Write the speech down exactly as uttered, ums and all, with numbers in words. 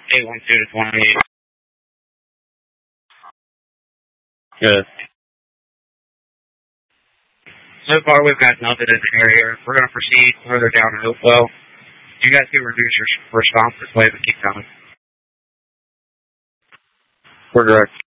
eight one two to twenty-eight. Good. So far, we've got nothing in the area. We're going to proceed further down to Hopewell. You guys can reduce your response this way, but keep coming. We're direct.